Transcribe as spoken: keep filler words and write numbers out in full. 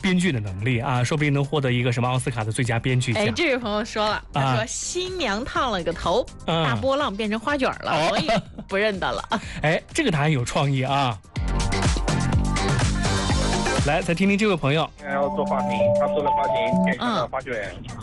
编剧的能力啊，说不定能获得一个什么奥斯卡的最佳编剧奖。 哎，这位朋友说了，他说新娘烫了个头， 啊、 大波浪变成花卷了，所以不认得了。 哎，这个答案有创意啊！来，再听听这位朋友。 要做花瓶，他做的花瓶变成了花卷。